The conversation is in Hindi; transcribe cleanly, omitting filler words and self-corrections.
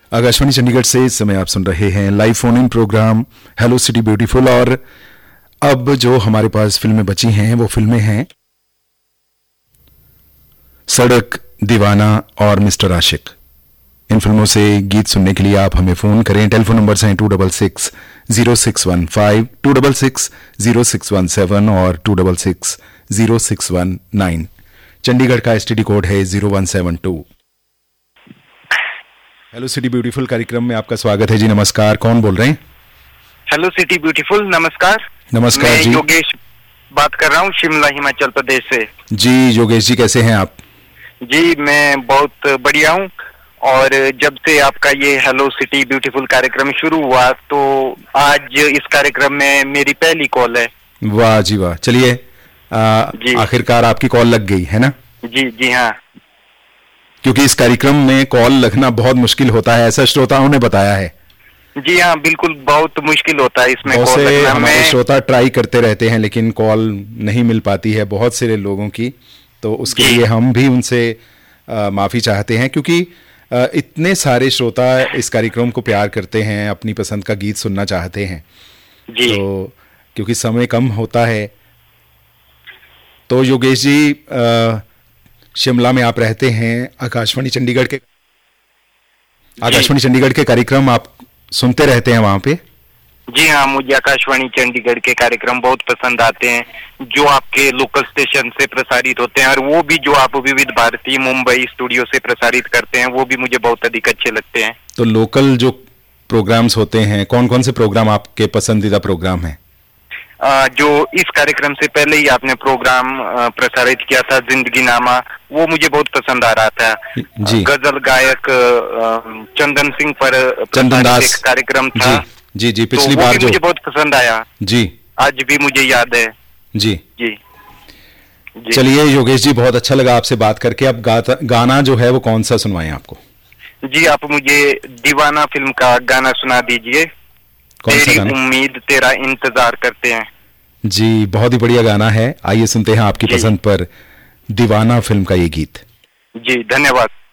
आकाशवाणी चंडीगढ़ से इस समय आप सुन रहे हैं live phone in programme hello city beautiful. और अब जो हमारे पास फिल्में बची हैं वो फिल्में हैं सड़क, दीवाना और मिस्टर आशिक। इन फिल्मों से गीत सुनने के लिए आप हमें फ़ोन करें। टेलीफोन नंबर्स हैं 266-0615, 266-0617 और 266-0619। चंडीगढ़ का एसटीडी कोड है 0172। हेलो सिटी ब्यूटीफुल कार्यक्रम में आपका स्वागत है जी। नमस्कार, कौन बोल रहे हैं? हेलो सिटी ब्यूटीफुल, नमस्कार। नमस्कार मैं जी। योगेश बात कर रहा हूँ, शिमला हिमाचल प्रदेश से। जी योगेश जी, कैसे हैं आप? जी मैं बहुत बढ़िया हूँ। और जब से आपका ये हेलो सिटी ब्यूटीफुल कार्यक्रम शुरू हुआ तो आज इस कार्यक्रम में मेरी पहली कॉल है। वाह जी वाह। चलिए आखिरकार आपकी कॉल लग गई है ना? जी हाँ। क्योंकि इस कार्यक्रम में कॉल लगना बहुत मुश्किल होता है, ऐसा श्रोताओं ने बताया है। जी हाँ, बिल्कुल बहुत मुश्किल होता है इसमें कॉल लगना। हमारे श्रोता ट्राई करते रहते हैं लेकिन कॉल नहीं मिल पाती है बहुत से लोगों की। तो उसके लिए हम भी उनसे माफी चाहते हैं, क्योंकि इतने सारे श्रोता इस कार्यक्रम को प्यार करते हैं, अपनी पसंद का गीत सुनना चाहते हैं जी। तो क्योंकि समय कम होता है तो योगेश जी शिमला में आप रहते हैं, आकाशवाणी चंडीगढ़ के कार्यक्रम आप सुनते रहते हैं वहां पे? जी हाँ, मुझे आकाशवाणी चंडीगढ़ के कार्यक्रम बहुत पसंद आते हैं जो आपके लोकल स्टेशन से प्रसारित होते हैं, और वो भी जो आप विविध भारती मुंबई स्टूडियो से प्रसारित करते हैं वो भी मुझे बहुत अधिक अच्छे लगते हैं। तो लोकल जो प्रोग्राम्स होते हैं, कौन कौन से प्रोग्राम आपके पसंदीदा प्रोग्राम हैं? जो इस कार्यक्रम से पहले ही आपने प्रोग्राम प्रसारित किया था जिंदगी नामा, वो मुझे बहुत पसंद आ रहा था जी। गजल गायक चंदन सिंह पर चंदन दास कार्यक्रम था जी पिछली तो बार जो मुझे बहुत पसंद आया जी, आज भी मुझे याद है जी। जी चलिए योगेश जी, बहुत अच्छा लगा आपसे बात करके। अब गाना जो है वो कौन सा सुनवाएं आपको? जी आप मुझे दीवाना फिल्म का गाना सुना दीजिए। तेरी उम्मीद तेरा इंतजार करते हैं। जी बहुत ही बढ़िया गाना है, आइए सुनते हैं आपकी पसंद पर दीवाना फिल्म का ये गीत। जी धन्यवाद।